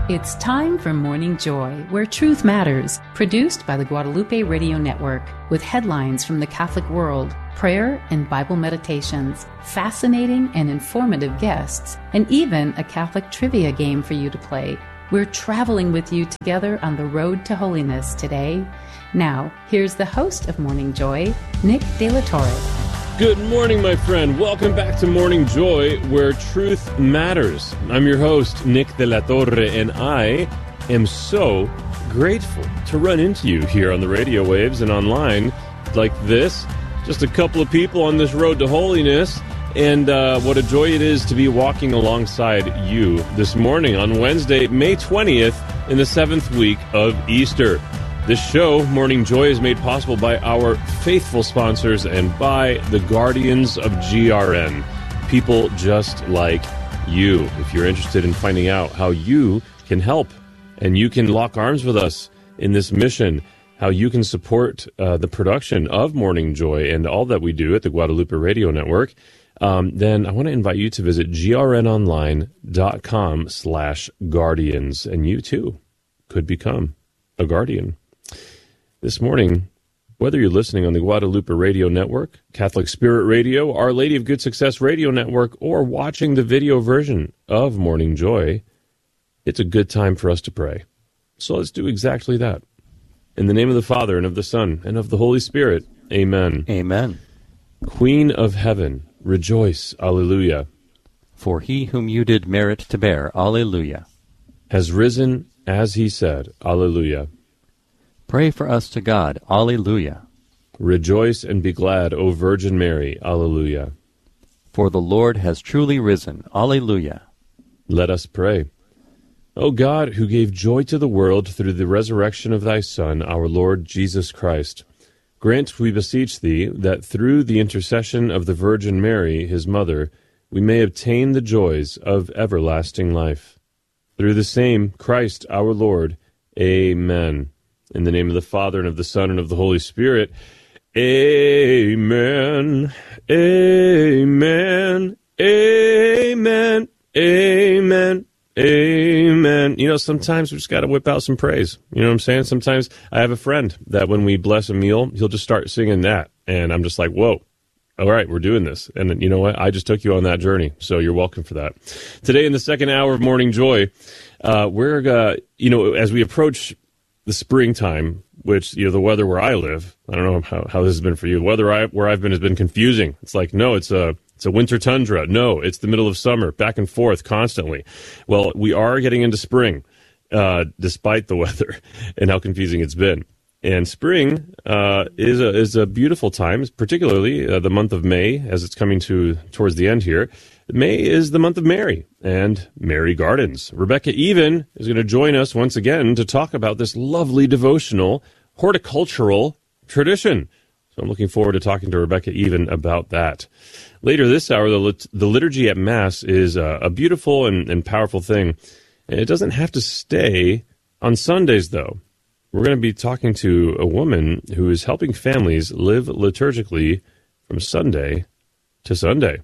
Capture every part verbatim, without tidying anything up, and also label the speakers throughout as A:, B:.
A: It's time for Morning Joy, where truth matters, produced by the Guadalupe Radio Network, with headlines from the Catholic world, prayer and Bible meditations, fascinating and informative guests, and even a Catholic trivia game for you to play. We're traveling with you together on the road to holiness today. Now, here's the host of Morning Joy, Nick De La Torre.
B: Good morning, my friend. Welcome back to Morning Joy, where truth matters. I'm your host, Nick De La Torre, and I am so grateful to run into you here on the radio waves and online like this. Just a couple of people on this road to holiness, and uh, what a joy it is to be walking alongside you this morning on Wednesday, May twentieth, in the seventh week of Easter. This show, Morning Joy, is made possible by our faithful sponsors and by the guardians of G R N, people just like you. If you're interested in finding out how you can help and you can lock arms with us in this mission, how you can support uh, the production of Morning Joy and all that we do at the Guadalupe Radio Network, um, then I want to invite you to visit grnonline.com slash guardians, and you too could become a guardian. This morning, whether you're listening on the Guadalupe Radio Network, Catholic Spirit Radio, Our Lady of Good Success Radio Network, or watching the video version of Morning Joy, it's a good time for us to pray. So let's do exactly that. In the name of the Father, and of the Son, and of the Holy Spirit, amen.
C: Amen.
B: Queen of heaven, rejoice, alleluia.
C: For he whom you did merit to bear, alleluia,
B: has risen as he said, alleluia.
C: Pray for us to God, alleluia.
B: Rejoice and be glad, O Virgin Mary, alleluia.
C: For the Lord has truly risen, alleluia.
B: Let us pray. O God, who gave joy to the world through the resurrection of thy Son, our Lord Jesus Christ, grant, we beseech thee, that through the intercession of the Virgin Mary, his mother, we may obtain the joys of everlasting life. Through the same Christ our Lord, amen. In the name of the Father, and of the Son, and of the Holy Spirit, amen, amen, amen, amen, amen. You know, sometimes we just got to whip out some praise. You know what I'm saying? Sometimes I have a friend that when we bless a meal, he'll just start singing that. And I'm just like, whoa, all right, we're doing this. And you know what? I just took you on that journey. So you're welcome for that. Today in the second hour of Morning Joy, uh, we're, uh, you know, as we approach the springtime, which, you know, the weather where I live, I don't know how, how this has been for you. The weather I, where I've been has been confusing. It's like, no, it's a it's a winter tundra. No, it's the middle of summer, back and forth constantly. Well, we are getting into spring, uh, despite the weather and how confusing it's been. And spring uh, is a is a beautiful time, particularly uh, the month of May, as it's coming to towards the end here. May is the month of Mary and Mary Gardens. Rebecca Even is going to join us once again to talk about this lovely devotional horticultural tradition. So I'm looking forward to talking to Rebecca Even about that. Later this hour, the, lit- the liturgy at Mass is uh, a beautiful and, and powerful thing. And it doesn't have to stay on Sundays, though. We're going to be talking to a woman who is helping families live liturgically from Sunday to Sunday.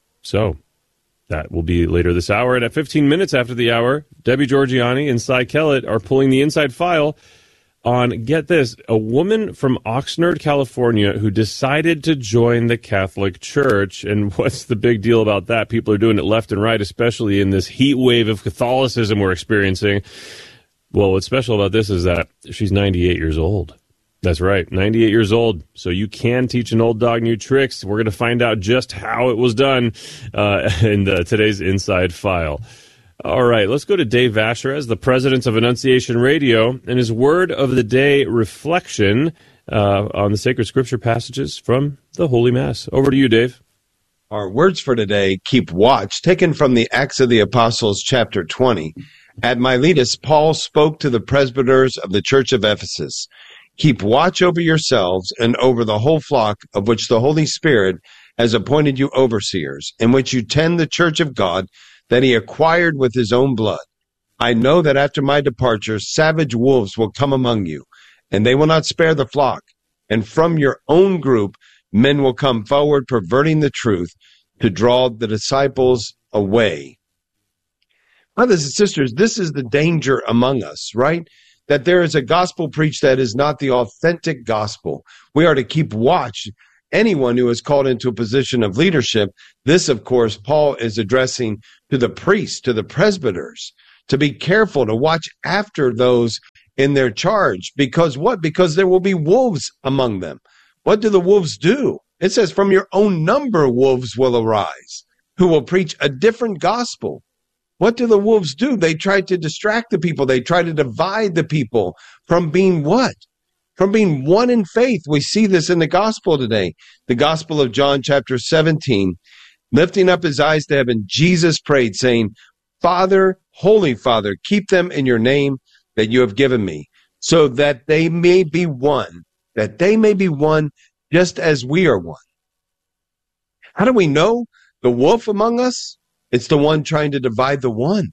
B: So that will be later this hour. And at fifteen minutes after the hour, Debbie Georgiani and Cy Kellett are pulling the inside file on, get this, a woman from Oxnard, California, who decided to join the Catholic Church. And what's the big deal about that? People are doing it left and right, especially in this heat wave of Catholicism we're experiencing. Well, what's special about this is that she's ninety-eight years old. That's right, ninety-eight years old. So you can teach an old dog new tricks. We're going to find out just how it was done uh, in the, today's Inside File. All right, let's go to Dave Vacherez, the president of Annunciation Radio, and his word of the day reflection uh, on the sacred scripture passages from the Holy Mass. Over to you, Dave.
D: Our words for today, keep watch, taken from the Acts of the Apostles, chapter twenty. At Miletus, Paul spoke to the presbyters of the church of Ephesus. Keep watch over yourselves and over the whole flock of which the Holy Spirit has appointed you overseers, in which you tend the church of God that he acquired with his own blood. I know that after my departure, savage wolves will come among you, and they will not spare the flock. And from your own group, men will come forward, perverting the truth, to draw the disciples away. Brothers and sisters, this is the danger among us, right? That there is a gospel preached that is not the authentic gospel. We are to keep watch. Anyone who is called into a position of leadership, this, of course, Paul is addressing to the priests, to the presbyters, to be careful, to watch after those in their charge. Because what? Because there will be wolves among them. What do the wolves do? It says, from your own number, wolves will arise, who will preach a different gospel. What do the wolves do? They try to distract the people. They try to divide the people from being what? From being one in faith. We see this in the gospel today. The gospel of John chapter seventeen, lifting up his eyes to heaven, Jesus prayed, saying, Father, Holy Father, keep them in your name that you have given me, so that they may be one, that they may be one just as we are one. How do we know the wolf among us? It's the one trying to divide the one.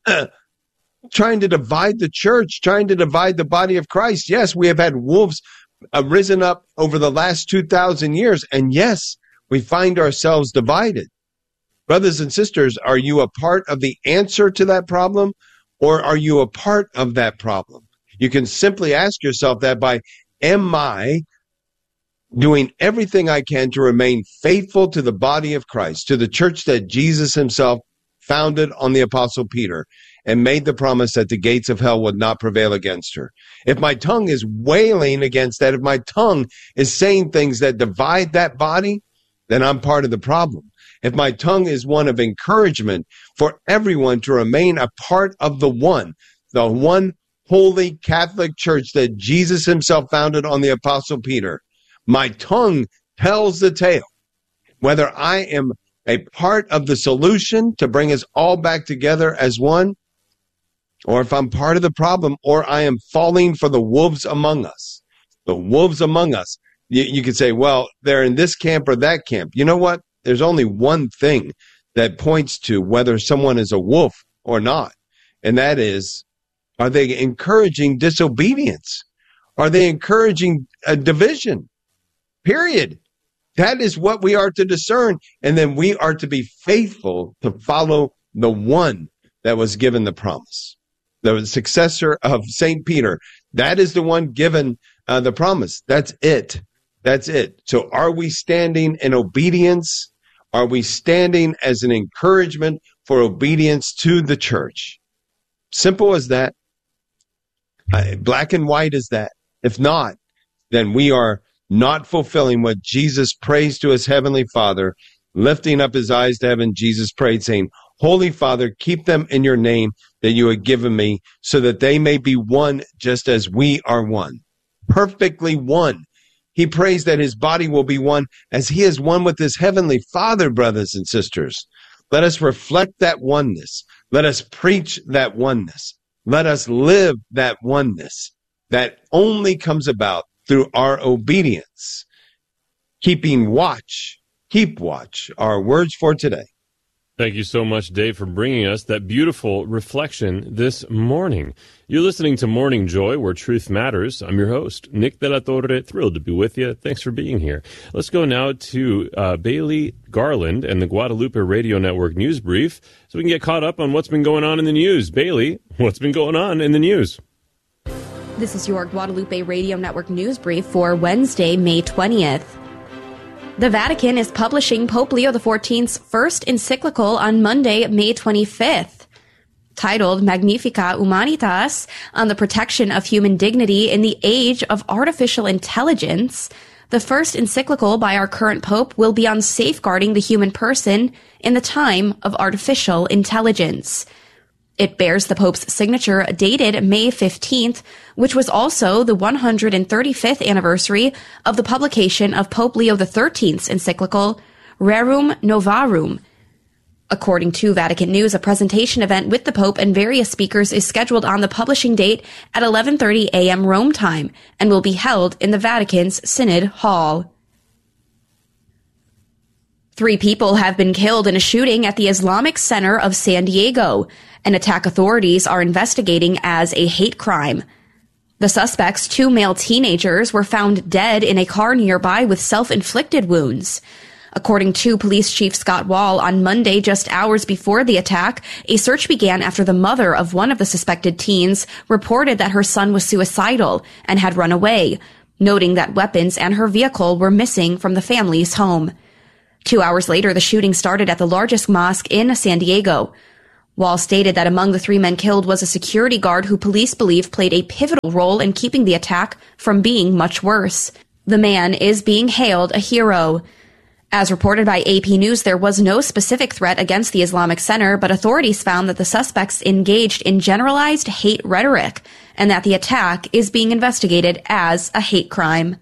D: Trying to divide the church, trying to divide the body of Christ. Yes, we have had wolves uh, risen up over the last two thousand years, and yes, we find ourselves divided. Brothers and sisters, are you a part of the answer to that problem, or are you a part of that problem? You can simply ask yourself that by, am I doing everything I can to remain faithful to the body of Christ, to the church that Jesus himself founded on the Apostle Peter, and made the promise that the gates of hell would not prevail against her? If my tongue is wailing against that, if my tongue is saying things that divide that body, then I'm part of the problem. If my tongue is one of encouragement for everyone to remain a part of the one, the one holy Catholic church that Jesus himself founded on the Apostle Peter, my tongue tells the tale. Whether I am a part of the solution to bring us all back together as one, or if I'm part of the problem, or I am falling for the wolves among us. The wolves among us. You, you could say, well, they're in this camp or that camp. You know what? There's only one thing that points to whether someone is a wolf or not, and that is, are they encouraging disobedience? Are they encouraging a division? Period. That is what we are to discern, and then we are to be faithful to follow the one that was given the promise. The successor of Saint Peter, that is the one given uh, the promise. That's it. That's it. So are we standing in obedience? Are we standing as an encouragement for obedience to the church? Simple as that. Uh, black and white as that. If not, then we are not fulfilling what Jesus prays to his heavenly Father. Lifting up his eyes to heaven, Jesus prayed, saying, Holy Father, keep them in your name that you have given me, so that they may be one just as we are one. Perfectly one. He prays that his body will be one as he is one with his heavenly Father, brothers and sisters. Let us reflect that oneness. Let us preach that oneness. Let us live that oneness that only comes about through our obedience. Keeping watch. Keep watch. Our words for today.
B: Thank you so much, Dave, for bringing us that beautiful reflection this morning. You're listening to Morning Joy, where truth matters. I'm your host, Nick De La Torre. Thrilled to be with you. Thanks for being here. Let's go now to uh, Bailey Garland and the Guadalupe Radio Network News Brief so we can get caught up on what's been going on in the news. Bailey, what's been going on in the news?
E: This is your Guadalupe Radio Network News Brief for Wednesday, May twentieth. The Vatican is publishing Pope Leo the fourteenth's first encyclical on Monday, May twenty-fifth. Titled Magnificat Humanitas, on the protection of human dignity in the age of artificial intelligence, the first encyclical by our current pope will be on safeguarding the human person in the time of artificial intelligence. It bears the Pope's signature dated May fifteenth, which was also the one hundred thirty-fifth anniversary of the publication of Pope Leo the thirteenth's encyclical, Rerum Novarum. According to Vatican News, a presentation event with the Pope and various speakers is scheduled on the publishing date at eleven thirty a.m. Rome time and will be held in the Vatican's Synod Hall. Three people have been killed in a shooting at the Islamic Center of San Diego, an attack authorities are investigating as a hate crime. The suspects, two male teenagers, were found dead in a car nearby with self-inflicted wounds. According to Police Chief Scott Wall, on Monday, just hours before the attack, a search began after the mother of one of the suspected teens reported that her son was suicidal and had run away, noting that weapons and her vehicle were missing from the family's home. Two hours later, the shooting started at the largest mosque in San Diego. Wall stated that among the three men killed was a security guard who police believe played a pivotal role in keeping the attack from being much worse. The man is being hailed a hero. As reported by A P News, there was no specific threat against the Islamic Center, but authorities found that the suspects engaged in generalized hate rhetoric and that the attack is being investigated as a hate crime.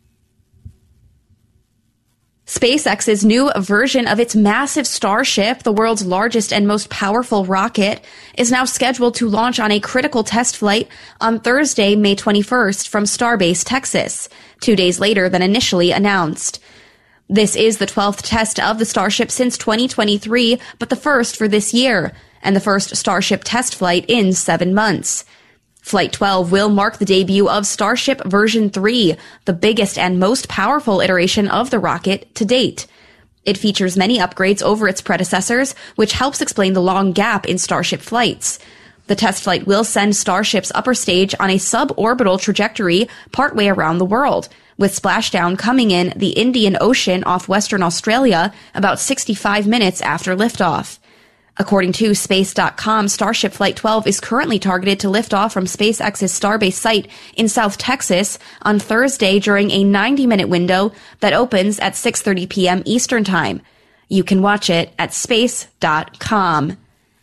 E: SpaceX's new version of its massive Starship, the world's largest and most powerful rocket, is now scheduled to launch on a critical test flight on Thursday, May twenty-first from Starbase, Texas, two days later than initially announced. This is the twelfth test of the Starship since twenty twenty-three, but the first for this year, and the first Starship test flight in seven months. Flight twelve will mark the debut of Starship version three, the biggest and most powerful iteration of the rocket to date. It features many upgrades over its predecessors, which helps explain the long gap in Starship flights. The test flight will send Starship's upper stage on a suborbital trajectory partway around the world, with splashdown coming in the Indian Ocean off Western Australia about sixty-five minutes after liftoff. According to Space dot com, Starship Flight twelve is currently targeted to lift off from SpaceX's Starbase site in South Texas on Thursday during a ninety-minute window that opens at six thirty p.m. Eastern Time. You can watch it at space dot com.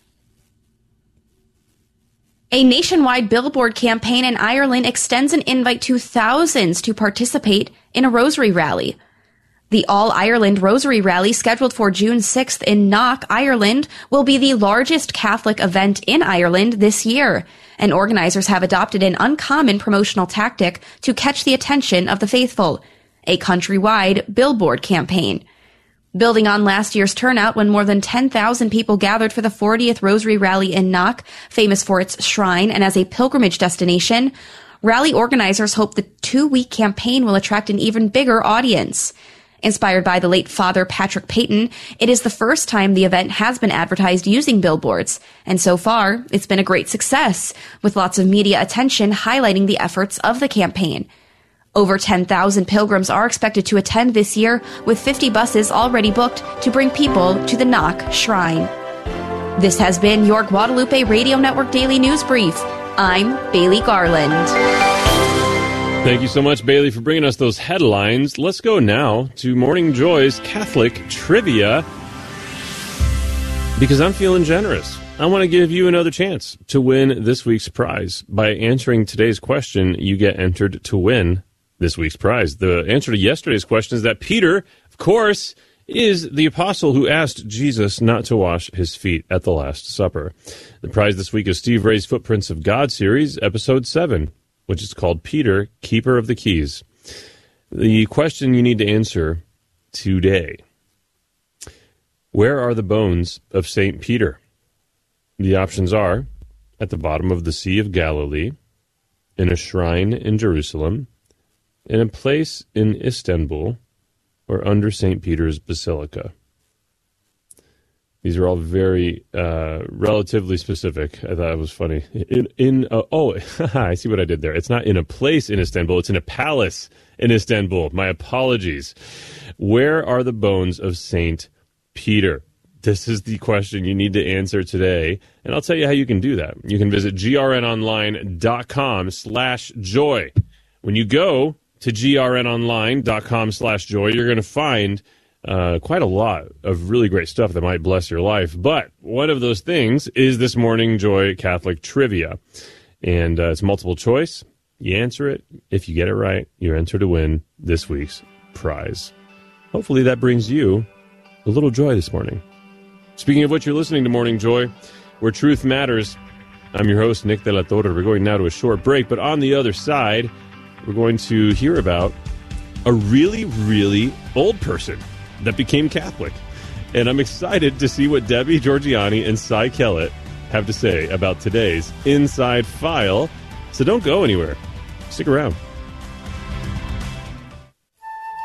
E: A nationwide billboard campaign in Ireland extends an invite to thousands to participate in a rosary rally. The All-Ireland Rosary Rally, scheduled for June sixth in Knock, Ireland, will be the largest Catholic event in Ireland this year, and organizers have adopted an uncommon promotional tactic to catch the attention of the faithful, a countrywide billboard campaign. Building on last year's turnout when more than ten thousand people gathered for the fortieth Rosary Rally in Knock, famous for its shrine and as a pilgrimage destination, rally organizers hope the two-week campaign will attract an even bigger audience. Inspired by the late Father Patrick Peyton, it is the first time the event has been advertised using billboards, and so far, it's been a great success, with lots of media attention highlighting the efforts of the campaign. Over ten thousand pilgrims are expected to attend this year, with fifty buses already booked to bring people to the Knock Shrine. This has been your Guadalupe Radio Network Daily News Brief. I'm Bailey Garland.
B: Thank you so much, Bailey, for bringing us those headlines. Let's go now to Morning Joy's Catholic Trivia, because I'm feeling generous. I want to give you another chance to win this week's prize. By answering today's question, you get entered to win this week's prize. The answer to yesterday's question is that Peter, of course, is the apostle who asked Jesus not to wash his feet at the Last Supper. The prize this week is Steve Ray's Footprints of God series, episode seven. Which is called Peter, Keeper of the Keys. The question you need to answer today: where are the bones of Saint Peter? The options are at the bottom of the Sea of Galilee, in a shrine in Jerusalem, in a place in Istanbul, or under Saint Peter's Basilica. These are all very uh, relatively specific. I thought it was funny. In, in uh, oh, I see what I did there. It's not in a place in Istanbul. It's in a palace in Istanbul. My apologies. Where are the bones of Saint Peter? This is the question you need to answer today, and I'll tell you how you can do that. You can visit grnonline.com slash joy. When you go to grnonline.com slash joy, you're going to find Uh, quite a lot of really great stuff that might bless your life. But one of those things is this Morning Joy Catholic Trivia. And uh, it's multiple choice. You answer it. If you get it right, you're entered to win this week's prize. Hopefully that brings you a little joy this morning. Speaking of which, you're listening to Morning Joy, where truth matters. I'm your host, Nick De La Torre. We're going now to a short break. But on the other side, we're going to hear about a really, really old person that became Catholic. And I'm excited to see what Debbie Georgiani and Cy Kellett have to say about today's Inside File. So don't go anywhere. Stick around.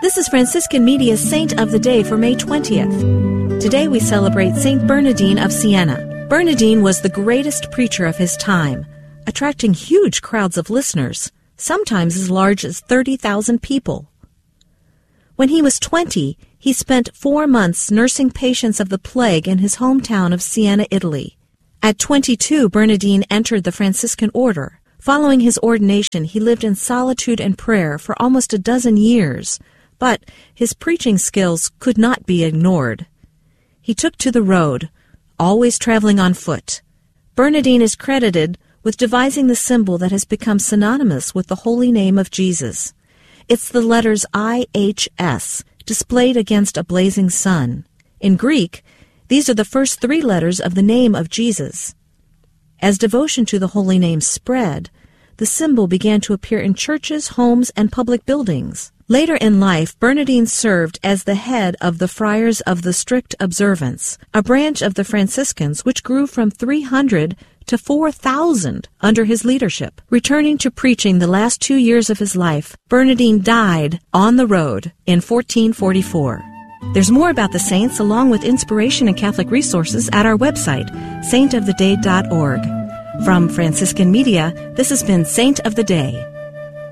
F: This is Franciscan Media's Saint of the Day for May twentieth. Today we celebrate Saint Bernardine of Siena. Bernardine was the greatest preacher of his time, attracting huge crowds of listeners, sometimes as large as thirty thousand people. When he was twenty, he spent four months nursing patients of the plague in his hometown of Siena, Italy. At twenty-two, Bernardine entered the Franciscan order. Following his ordination, he lived in solitude and prayer for almost a dozen years, but his preaching skills could not be ignored. He took to the road, always traveling on foot. Bernardine is credited with devising the symbol that has become synonymous with the holy name of Jesus. It's the letters I H S, displayed against a blazing sun. In Greek, these are the first three letters of the name of Jesus. As devotion to the holy name spread, the symbol began to appear in churches, homes, and public buildings. Later in life, Bernardine served as the head of the Friars of the Strict Observance, a branch of the Franciscans which grew from three hundred to four thousand under his leadership. Returning to preaching the last two years of his life, Bernardine died on the road in fourteen forty-four. There's more about the saints along with inspiration and Catholic resources at our website, saint of the day dot org. From Franciscan Media, this has been Saint of the Day.